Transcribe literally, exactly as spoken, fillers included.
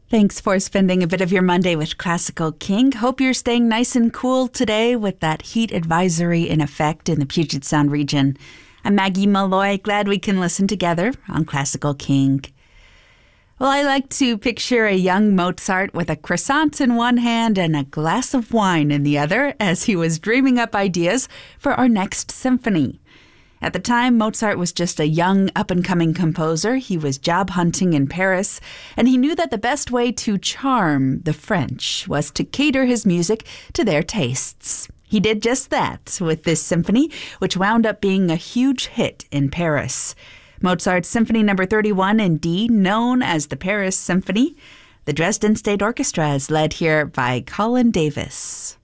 Thanks for spending a bit of your Monday with Classical King. Hope you're staying nice and cool today with that heat advisory in effect in the Puget Sound region. I'm Maggie Malloy. Glad we can listen together on Classical King. Well, I like to picture a young Mozart with a croissant in one hand and a glass of wine in the other as he was dreaming up ideas for our next symphony. At the time, Mozart was just a young, up-and-coming composer. He was job hunting in Paris, and he knew that the best way to charm the French was to cater his music to their tastes. He did just that with this symphony, which wound up being a huge hit in Paris. Mozart's Symphony Number thirty-one in D, known as the Paris Symphony. The Dresden State Orchestra is led here by Colin Davis.